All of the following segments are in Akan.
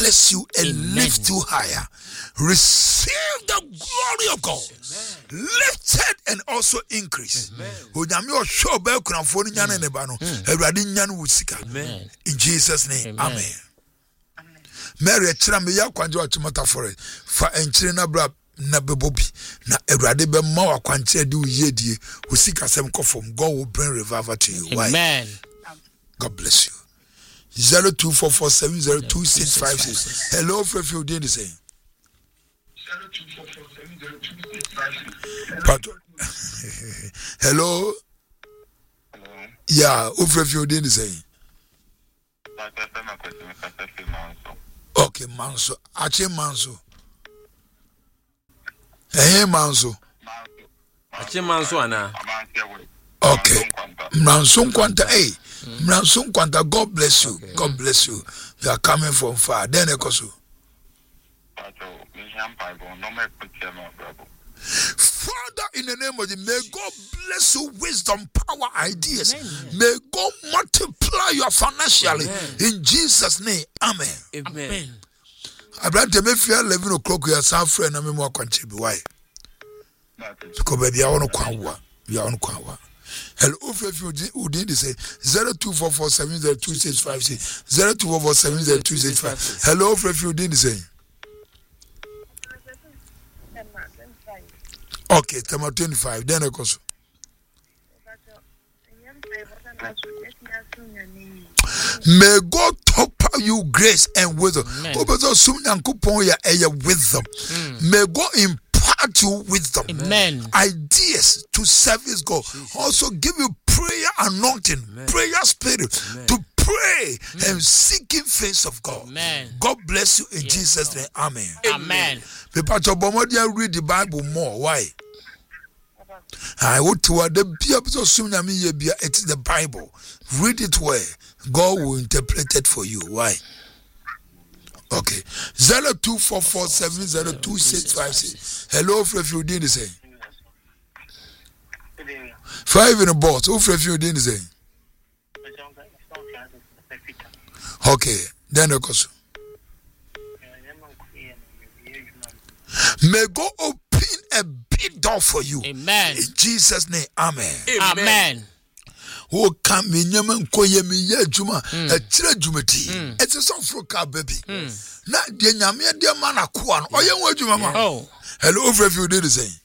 bless you and lift you higher. Receive the glory of God. Lifted and also increase. In Jesus' name, amen. Mary Chram ya kwanjo atumata for it. Fa enchire na bra na bebobi na Awurade be ma wa kwanche de uyedie usika sem kofom. God will bring revival to you. Why? Amen. God bless you. 0244702656. Hello, if you did the same. 0244702656. Hello. Yeah, if you did the same. Okay, Manso. Ache Manso. Hey, Manso. Ache Manso, Anna. Okay. Manso Quanta, hey. Manso Quanta, God bless you. Okay. God bless you. You are coming from far. Then Ekosu. Father, in the name of Jesus, may God bless you, wisdom, power, ideas. Amen. May God multiply you financially. Amen. In Jesus' name, amen. Amen. Abraham, if you are 11 o'clock, you are some friend, and more contribute. Why? Because baby, I want to come. You are on Kawa. Hello, if you did say 0244702656. 0244702656. Hello, if you did say. Okay, Tema 25. Then I go. May God top you grace and wisdom. Wisdom. May God impart you wisdom. Amen. Ideas to service God. Also give you prayer anointing, prayer spirit to pray and seeking face of God. Amen. God bless you in Jesus' name. Amen. Amen. People read the Bible more. Why? I would to the it is the Bible. Read it well. God will interpret it for you. Why? Okay. 0244702656. Hello, if you didn't say. 5 in a box. If you didn't say. Okay. Then of course. May God open a big door for you. Amen. In Jesus' name, amen. Amen. Who come in Yemen, Koyemi, Juma, a chile jumati. It's a song for car baby. Not the Yamia, dear man, a kwan, or young word, Juma. Oh, hello, if you did the same.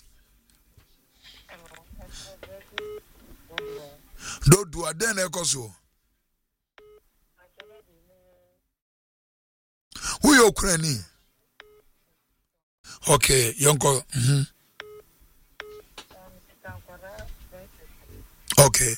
Don't do a den echo. Who you Ukraine? Okay, Yonko. Okay.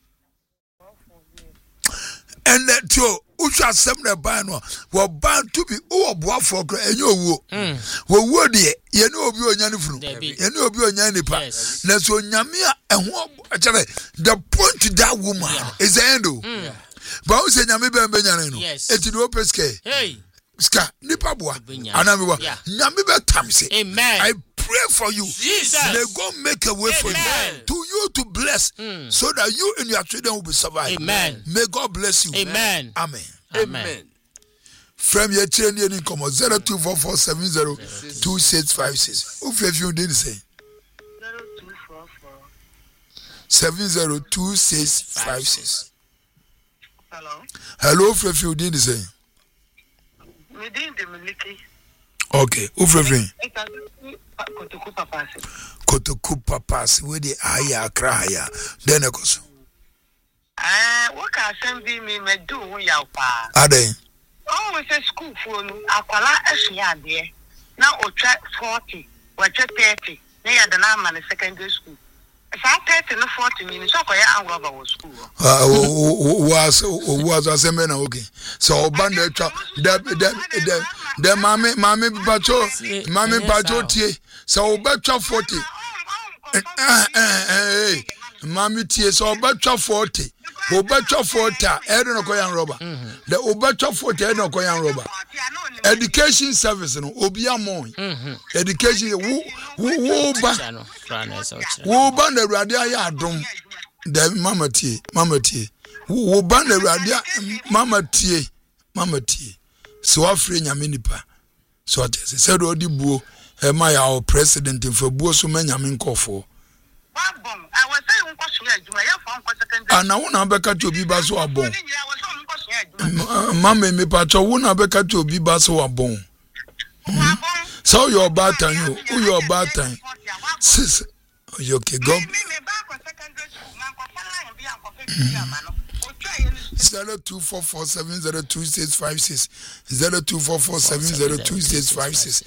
And that you shall send the banner were bound to be over for and you were worthy. You know, you are Yanifru. You know, you are Yanipa. That's so Yamia and what the point to that woman is the end. But I say Yamiba Benjamin. Yes, it's the open scale. Hey. Ska Nipabwa Anamiwa Nyamiba Tamsi. Amen. I pray for you. Jesus. May God make a way for you. To you to bless so that you and your children will be survived. Amen. May God bless you. Amen. Amen. Amen. From your children in common 0244702656. If you did say 702656. Hello, if you did say. Okay, Ufrefin. Kotoku Papas, where the Aya Kraya. Then I go. What can send me do ya pa? Are they? Oh, it's a school for Aquala Ashia there. Now, or track 40, or 30. They are the number in secondary school. If I 30 and 40 minutes, I was school. Was a seminar, okay. So, Bandit, the Mammy Pacho, so better 40. Mammy Tia, so better 40. Obecha 40, Edno Koyan Roba. The Obecha 40, Edno Koyan Roba. Education service, no, Obia Moy. Education, who ban the Radia Drum, the Mamma T, who ban the Radia, Mamma T, so afre nyame nipa so atese se do di buo e ma ya o president fa buo so ma nyame nkofo babon I was saying nko so adwuma ya fa nko secondary ana wo na be ka to obi ba so abon mama me pa cho wo na be ka to obi ba so abon so your bad time you your bad time sis you okay go 0244702656 0244702656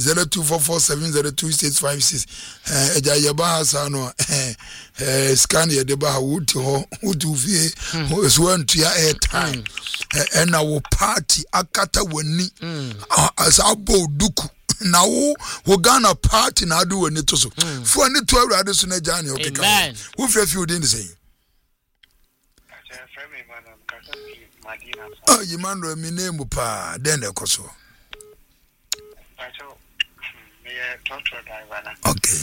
0244702656 eja yeba hasa no scan ye de ba wuti ho wuti fie so antua airtime na wo party akata wani asabo duku na wo Ghana party na adu wani to so fo ani to awurade so na jani okay kan wo frɛ within the same oh you man do me name pa den e koso okay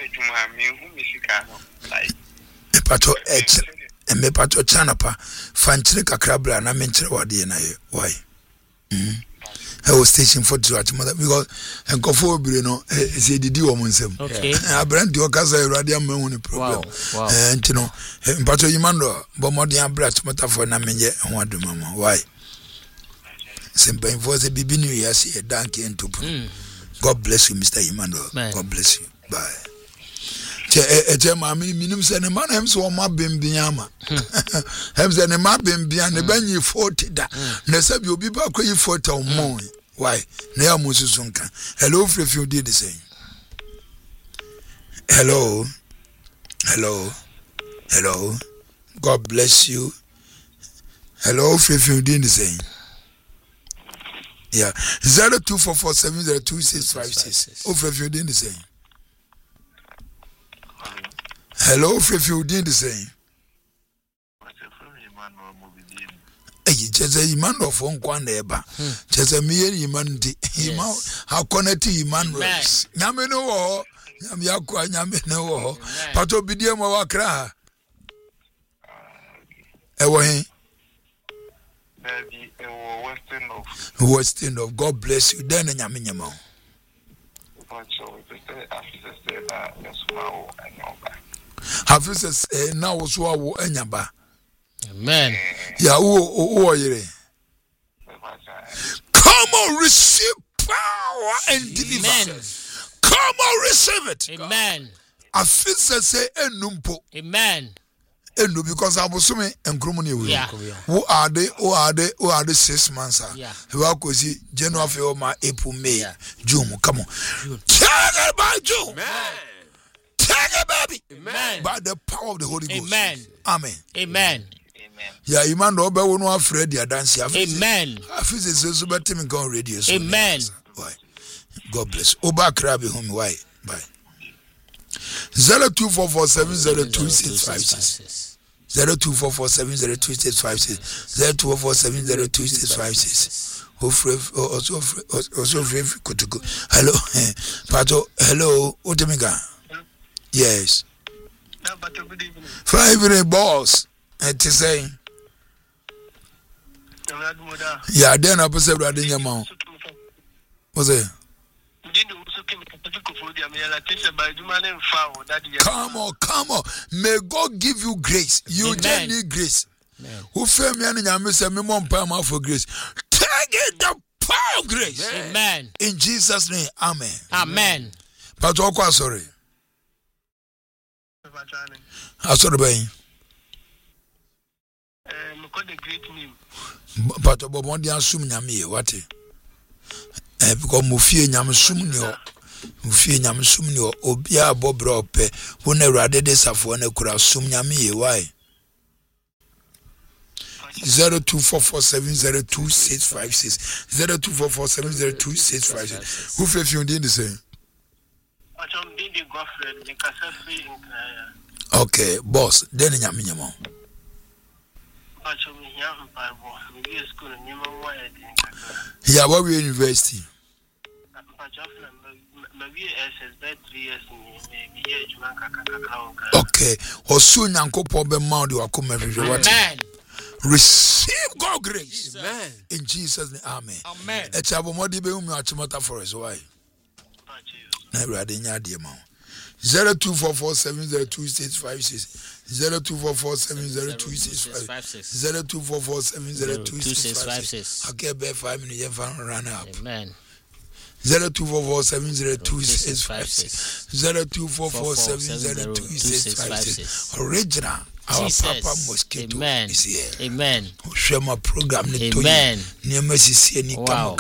pato me pato chana pa fanchire kakra bra na me nchire wade na ye why I was station 42 at mother because enkofo obire no se didi wo monsem abrandi okasa urade amahu ni problem ntino mpato yimando bo modern abrat motafo na menye ho adumama why simple invoice bibi new year say dank entopu God bless you Mr. Yimando God bless you bye che mami minim se ne man hem so ma bembia ma hem se ne ma bembia ne banyi 40 da ne se bi obi ba koyi 40 o mo why na ya mususu nka hello frefio did the same hello God bless you hello frefio did the same yeah 0244702656 frefio did the same hello frefio did the same chese iman of nkwa na eba chese miye iman di iman connect iman nyame no wo nyame akwa nyame no wo pato bidie mo wakra ewo hin western of God bless you then nyame nyama Hafiz now so wo anyaba amen. Yeah, who yere. Come on, receive power and deliverance. Come on, receive it. Amen. I feel say enumpo. Amen. Enu because I was assuming enkrumuni we. Yeah. Who are they? 6 months? Yeah. Who are kosi January, February, April, May, June. Come on. June. Tell it by June. Amen. Tell it, baby. Amen. By the power of the Holy Ghost. Amen. Amen. Amen. Yeah, Iman no be wonu afred ya dance ya. Amen. Afise so better me go radio so. Amen. Why? God bless. Oba krabi home why? Bye. 0244702656 0244702656 0244702656 also kutuku. Hello. Pato, hello. Otemiga. Yes. Good evening, boss. To say, yeah, then I perceive that in your mouth. Was it? Come on. May God give you grace. You just need grace. Who fail me and I miss a minimum power for grace. Take it the power of grace. Amen. In Jesus' name, amen. Amen. But sorry. I saw the bay. The great name. But about the assume nyame what because mufie nyame sum ni o mufie nyame sum ni o obia bobro pe won awrade de safo na kura sum nyame why 0244702656 0244702656 who fe fiun the same okay boss then nyame nyamo yeah, what we university? Okay. Or soon Uncle Pobe Mound you are coming. Amen. Receive God grace. Amen. In Jesus' name, amen. Amen. It's a bomodi be umi achimota for us. Why? Na everybody nya de ma. 0244702656 0244702656 0244702656. Okay, be 5 minutes you run up. Amen. 0244702656 0244702656 original. Our Jesus. Papa Mosquito Amen. is here. Amen. Shema program ni to Amen. ni emesi ni Wow.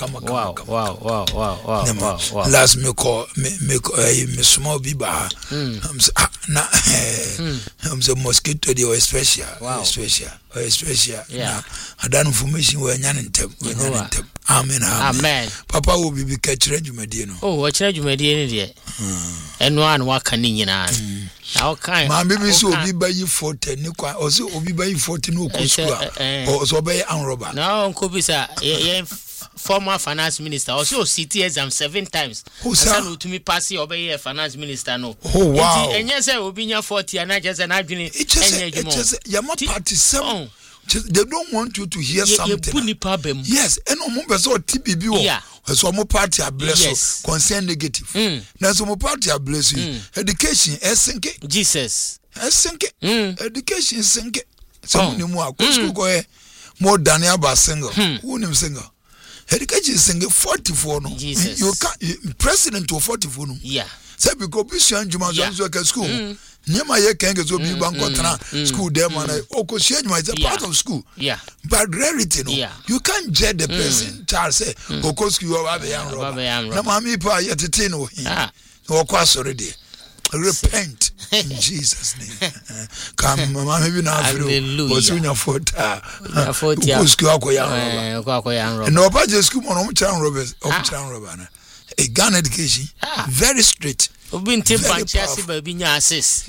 Last me call me small biba. Na say Mosquito dey o special. Special. Yeah. Adan information we nya ntem. Amen. Amen. Papa will be catching dwumadie no. Oh, watch dwumadie ni de. Eno an waka ni nyina. Na o kan. Ma me be so obi ba yi 40 ni kwa o se obi ba yi 40 no kusua. O so be anroba. Na onko bisa ye former finance minister also city exam 7 times. Asa no tumi pass e obey finance minister no. Oh wow. Enye say obi nya 40 ana je na adwene enye dwumo. Yama party 7. They don't want you to hear something. Yes, and no more person TBB. Yeah. So mo party are blessed. Concern negative. Now so mo party are blessed. Education esenke. Jesus. Esenke. Education esenke. So ni mo akọ school go more than about single. Who name single? Education single 44 no. Jesus. You can president to 44 no. Yeah. Say because Bishop Juma so ka school. Nyama ye kenge so bi banko tana school there man okosia Juma is a part of school. Yeah. But reality no. Yeah. You can't judge the person child say oko school wa be yan roba. Na mami pa ye tete no hin. Okwa sori de. Repent in Jesus name. Come mama be na afiro. Osunya 40. 40. School akoya roba. No pa je school mo no chan roba. Chan roba na. A gun education, very straight. Obi nte panchasi ba bi nya assist.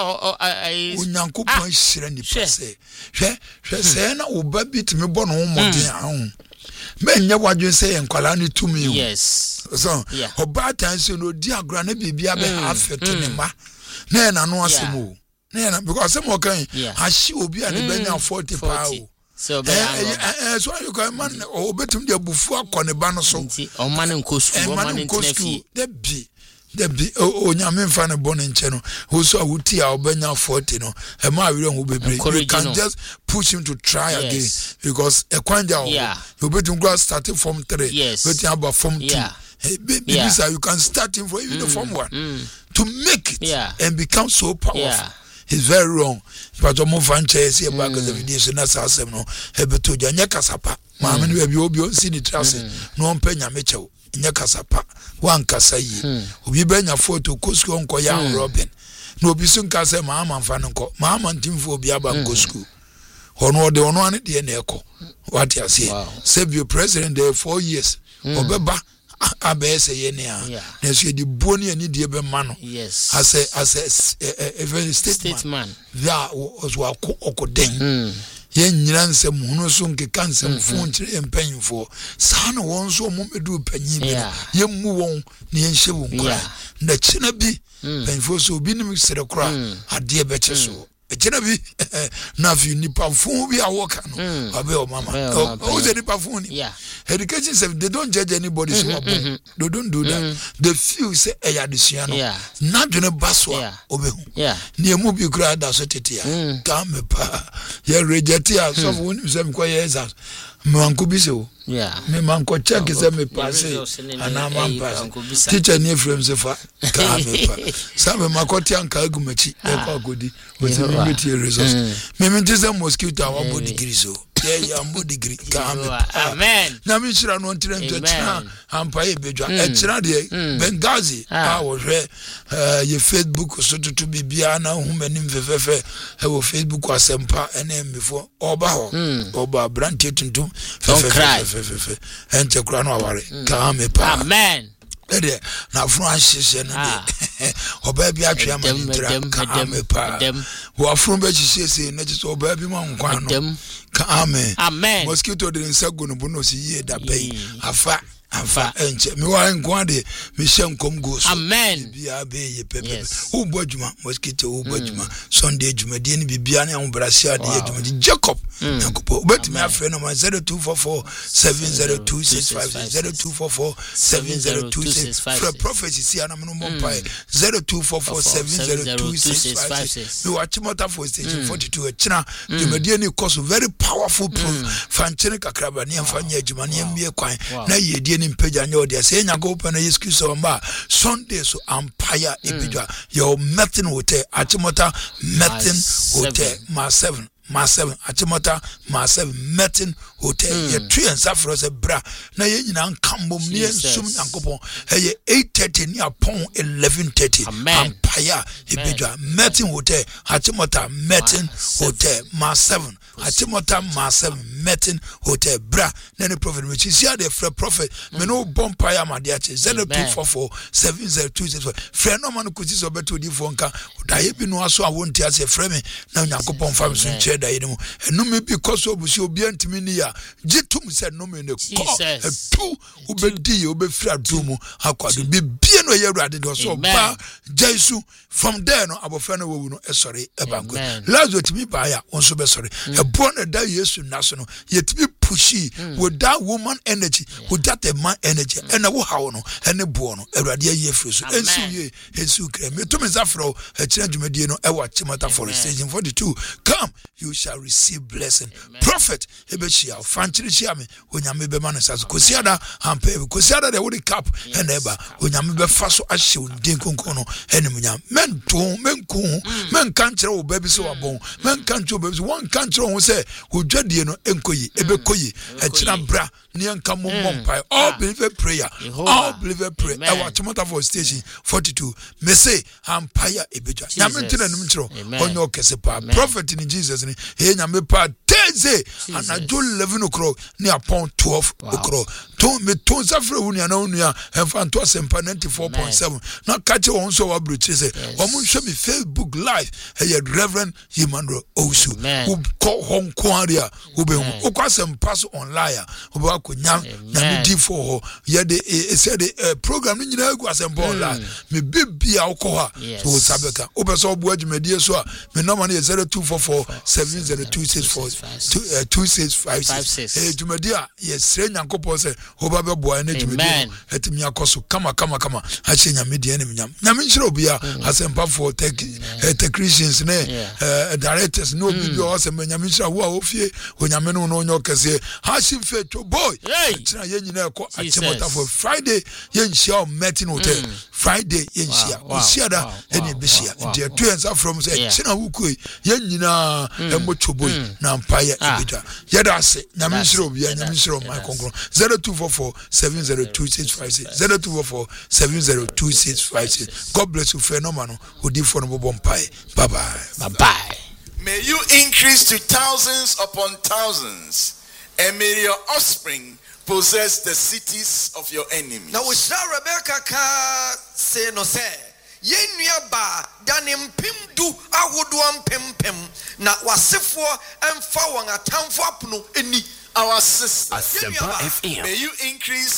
Unyanko pon shire ni pase. Hwe se na oba bi timi bo no modin ahun. Menye wadwen se enkwala ni tumi. Yes. So, oba tanse no di agora na bibia be affect ne ma. Na na no asemo. Na because some kan ahye obi a ne benya 40 pa o. So you can man obetum de bufu akone ba no so o man nko school o man ntefi de bi o nyame mfa ne bone nche no wo so awuti a obenya 40 no e ma awire hu bebre you can just push him to try again because e kwanja you betum go start from 3 betum about from 2 because you can start him for even the form 1 to make it and become so powerful. It's very wrong. But mo fanche see back the video na sasem no ebeto ja nya kasapa. Ma me no bi obi on si ni trase no mpa nya mechew. Nya kasapa. Wan kasa yi. Obi be nya photo kosko onko ya Robin. No obi sun kasa ma ama mfa nko. Ma ama ntimfo obi aba kosko. Ono de ono ane de na eko. What you say? Save president there 4 years. Obeba abese ye ne a na so di boni ani die be ma no as a very statement ya was wa okoden ye nyira nsem hunu so nkeka nsem fo nkire empanyimfo saa na won so mo medu panyi bi ye mu won ne ye nhye won kra na china bi panyimfo so bi nim sere kra ade be che so echina bi na fi nipa fun bi awoka no abe o mama o ze nipa fun ni education say they don't judge anybody so they don't do that they feel say eya desua no na dwene baswa obehu ni emu bi kra da so tete ya ka me pa ye reject ya so won say me ko ye exam manko bi se o me manko check say me pass ana man pass teacher ni frame se fa ka me pa sabe makoti anka agumachi e kwa godi we say me tie resource me ntise mosquito a wa degree so yeah ambo degree ka me amen na me chira no ntire ntira ampa ye bedwa e chira de Benghazi a wo hwe ye Facebook so to bibia na hu manim fefefe e wo Facebook asempa ene mbefo oba ho oba brand tuntum fefefe ente kura no aware ka me pa amen ede na fun ahihye no de oba bi atwe ama ntira ka me pa wo afun ba hihye na je oba bi ma nkwa no ka amen mosquito de nsago no bono si ye da bai afa enche mi wa nkwa de mi hye nkom go so amen bia be ye pepe wo bodwuma mosquito wo bodwuma Sunday dwuma de ni bibia na ho brasia de dwuma Jacob nyankopɔn wobɛtumi afrɛ no ma 0244 702656 0244 7026 frɛ prophet si anam no mɔmpae 0244 702656 me watch motor for station 42 ɛkyena dwumadie ne kɔ so very powerful fankyene kakraba ne yɛmfa nyɛ adwuma ne yɛmmie kwan na yɛdie ne mpagya nyɛ ɔde sɛ nyankopɔn na Yesu Kristo ɔmba Sunday so ampaya ebidwa yɛ Merton Hotel Achimota Merton Hotel ma 7 Achimota ma 7 Merton Hotel ye three and safro se bra na ye nyina nkambom ne nsum nyankopon ye 8:30 ni upon 11:30 ampaya ebidwa Merton Hotel Achimota Merton Hotel ma 7 Achimota ma 7 Merton Hotel bra na ne prophet which is here the prophet me no bompaya ma de ache 0244 7026 friend no man kusi so beto di fonka da ye bi no aso awonti ase frɛ me na nyankopon fam so nche da ye no enu me because obusi obi antimi ni ya gitum se no me ne ko etu obedi obefira domu akwado bibie no ye awurade do so ba Jesu from there no abofra no wowu no esori ebanko Lazarus timi ba ya onso be sori ebo na da Yesu naso no yetimi pushi with that woman energy with that man energy and wo hawo no ene bo no awurade aye frɛ so ensu kre me to me zafro akira dwumadie no e wa Chimota for station 42 come you shall receive blessing prophet ebechia fanchiri chia me onyame be ma no saso kosiada ampe kosiada de would cap and eba onyame be fa so ahye ondin konkon no enim nya men kan kire wo baby so wabon men kan kire baby so one kan kire wo se odwadie no enkoyi ebekoyi akira bra ne enka mompai all believer prayer e wa Chimota for station 42 me say ampaya ebedwa nyame ntina nim kire onyo kesepa prophet in Jesus ni he nyame pa teze anajo 11 o'clock ni upon 12 o'clock to safre wunu na wunu emfa nto sempa 94.7 na kache won so wa bruche se omun hwe me Facebook live he Reverend Emmanuel Owusu who call Hong Kong area who be okwa sempa so online obo akonya na di for ye de said program ni nyina egu asempa online me bibia okwa so sabeka obeso obo adwumadie so a me number na 0244 7026 2656 dwumadie yes nyankopɔ se oba be boa na dwumadie etimi akoso kama ahye nyamedie ne nyam nyame nhyira obia asempa for technicians ne directors no obi bi o se nyame nhyira wo a ofie onyame no onyo kese hashim feto boy tira ye nyina ekɔ Chimota for Friday ye nhyia o Merton Hotel Friday ye nhyia osiada ene beshia de two and from say china wukoi ye nyina emochoboy na mpaya ebida ye da se nyame nhyira obia nyame nhyira my konkron 0244 702656 0244 702656 God bless you phenomenal odi for no bompai bye bye. May you increase to thousands upon thousands, and may your offspring possess the cities of your enemies. Now we shall Rebecca ka say no say yenua ba danim pimdu awodo ampempem na wasefo emfa won atamfo apono eni our sisters. May you increase